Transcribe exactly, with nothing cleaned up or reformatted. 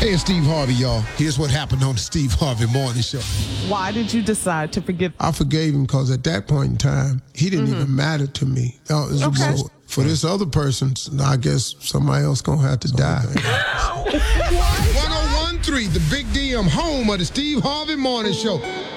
Hey, it's Steve Harvey, y'all. Here's what happened on the Steve Harvey Morning Show. Why did you decide to forgive? I forgave him because at that point in time, he didn't mm-hmm. even matter to me. Uh, okay. So for this other person, I guess somebody else going to have to so die. one oh one point three, the Big D M, home of the Steve Harvey Morning Show.